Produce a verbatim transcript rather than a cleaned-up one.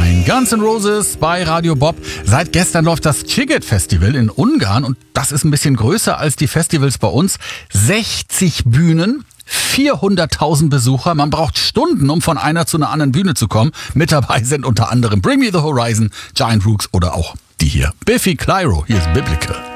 Sunshine. Guns N' Roses bei Radio Bob. Seit gestern läuft das Sziget Festival in Ungarn und das ist ein bisschen größer als die Festivals bei uns. sechzig Bühnen, vierhunderttausend Besucher. Man braucht Stunden, um von einer zu einer anderen Bühne zu kommen. Mit dabei sind unter anderem Bring Me the Horizon, Giant Rooks oder auch die hier. Biffy Clyro, hier ist Biblical.